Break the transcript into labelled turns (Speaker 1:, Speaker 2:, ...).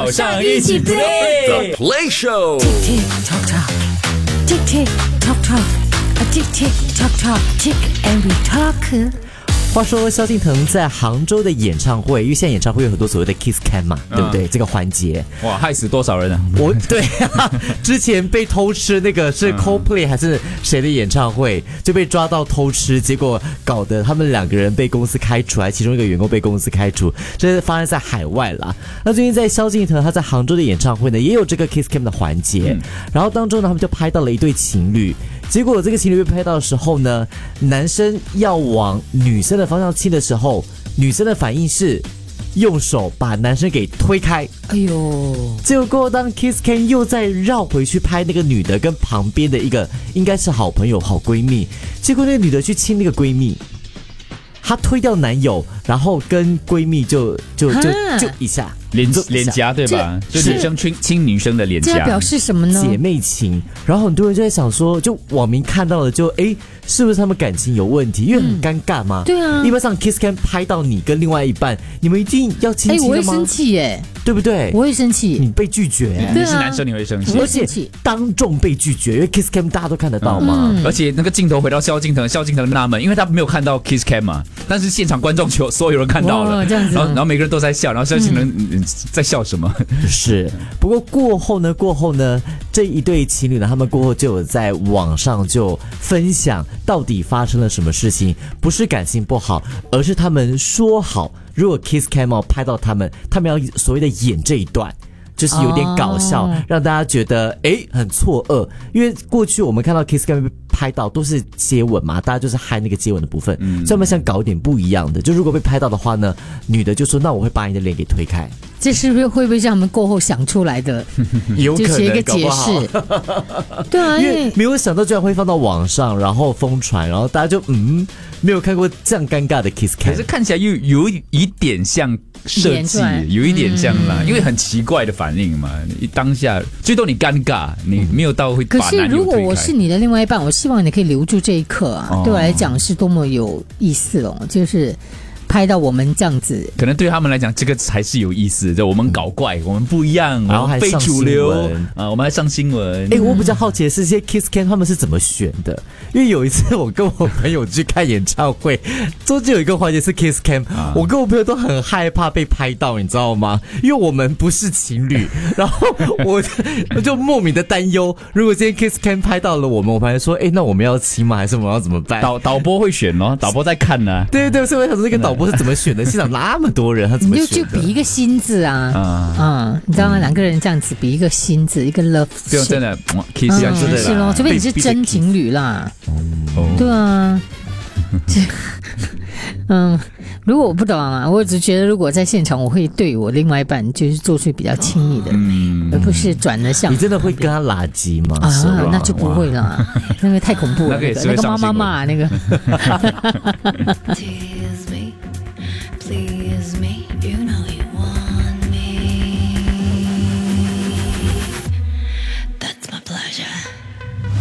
Speaker 1: 早上一起 play
Speaker 2: The Play Show。
Speaker 3: Tick tock tock, tick tick tock tock, a tick tick tock tock, tick and we talk。
Speaker 4: 话说萧敬腾在杭州的演唱会，因为现在演唱会有很多所谓的 Kiss Cam 嘛，对不对？这个环节，
Speaker 1: 哇，害死多少人啊！
Speaker 4: 对啊，之前被偷吃那个是 Coldplay 还是谁的演唱会，就被抓到偷吃，结果搞得他们2个人被公司开除，还其中一个员工被公司开除，这是发生在海外啦。那最近在萧敬腾他在杭州的演唱会呢，也有这个 Kiss Cam 的环节，然后当中呢，他们就拍到了一对情侣。结果这个情侣被拍到的时候呢，男生要往女生的方向亲的时候，女生的反应是用手把男生给推开。
Speaker 3: 哎呦！
Speaker 4: 结果过后，当 Kiss Cam 又再绕回去拍那个女的跟旁边的一个应该是好朋友、好闺蜜，结果那个女的去亲那个闺蜜，她推掉男友，然后跟闺蜜就一下。
Speaker 1: 脸颊对吧？就女生亲女生的脸颊，
Speaker 3: 这表示什么呢？
Speaker 4: 姐妹情。然后很多人就在想说，就网民看到了是不是他们感情有问题？因为很尴尬嘛。
Speaker 3: 对啊，
Speaker 4: 一般上 Kiss Cam 拍到你跟另外一半，你们一定要亲亲的吗？
Speaker 3: 我会生气耶，
Speaker 4: 对不对？
Speaker 3: 我会生气，
Speaker 4: 你被拒绝，
Speaker 1: 你是男生你会生气，
Speaker 4: 而且当众被拒绝，因为 Kiss Cam 大家都看得到嘛。
Speaker 1: 而且那个镜头回到萧敬腾纳闷，因为他没有看到 Kiss Cam 嘛，但是现场观众所有人看到了，
Speaker 3: 这样子，
Speaker 1: 然后每个人都在笑，然后萧敬腾在笑什么？
Speaker 4: 是，不过过后呢，这一对情侣呢，他们过后就有在网上就分享到底发生了什么事情，不是感情不好，而是他们说好，如果 Kiss Cam 拍到他们要所谓的演这一段。就是有点搞笑，让大家觉得很错愕，因为过去我们看到 Kiss Cam 拍到都是接吻嘛，大家就是嗨那个接吻的部分，所以他们想搞一点不一样的，就如果被拍到的话呢，女的就说那我会把你的脸给推开，
Speaker 3: 这是不是会不会是他们过后想出来的？
Speaker 4: 有可能，
Speaker 3: 就写一个解释。对啊，
Speaker 4: 因为没有想到居然会放到网上，然后疯传，然后大家就没有看过这样尴尬的 Kiss Cam，
Speaker 1: 可是看起来又有一点像设计，有一点像啦，因为很奇怪的反应嘛，当下最多你尴尬，你没有到会把男友推开。
Speaker 3: 可是如果我是你的另外一半，我希望你可以留住这一刻啊，对我来讲是多么有意思哦，就是拍到我们这样子，
Speaker 1: 可能对他们来讲，这个才是有意思。就我们搞怪，我们不一样，
Speaker 4: 然后还
Speaker 1: 非主流
Speaker 4: 啊，
Speaker 1: 我们还上新闻。
Speaker 4: 我比较好奇的是，这些 Kiss Cam 他们是怎么选的？因为有一次我跟我朋友去看演唱会，中间有一个环节是 Kiss Cam，我跟我朋友都很害怕被拍到，你知道吗？因为我们不是情侣，然后我就莫名的担忧，如果今天 Kiss Cam 拍到了我们还说，那我们要亲吗？还是我们要怎么办？
Speaker 1: 导播会选哦，导播在看呢。
Speaker 4: 对，所以我想说，这个导播是怎么选的？现场那么多人，他怎么选的？
Speaker 3: 你就比一个心字啊，你知道吗？2个人这样子比一个心字，一个 love，
Speaker 1: 就真的 kiss 下去的啦，
Speaker 3: 是咯，除非你是真情侣啦，对啊。如果我不懂啊，我只觉得如果在现场，我会对我另外一半就是做出比较亲密的，而不是转了向。
Speaker 4: 你真的会跟他拉鸡吗？
Speaker 3: 那就不会啦，那个太恐怖了，那个妈妈那个。
Speaker 5: Tease me, please me, you know